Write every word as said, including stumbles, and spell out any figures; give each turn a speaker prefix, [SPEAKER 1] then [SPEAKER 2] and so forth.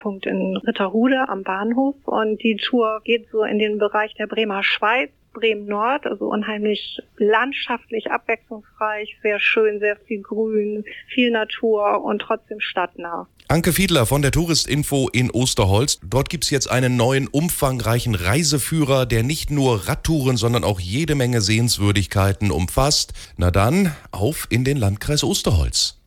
[SPEAKER 1] Punkt in Ritterhude am Bahnhof und die Tour geht so in den Bereich der Bremer Schweiz, Bremen-Nord, also unheimlich landschaftlich abwechslungsreich, sehr schön, sehr viel Grün, viel Natur und trotzdem stadtnah.
[SPEAKER 2] Anke Fiedler von der Touristinfo in Osterholz. Dort gibt's jetzt einen neuen, umfangreichen Reiseführer, der nicht nur Radtouren, sondern auch jede Menge Sehenswürdigkeiten umfasst. Na dann, auf in den Landkreis Osterholz.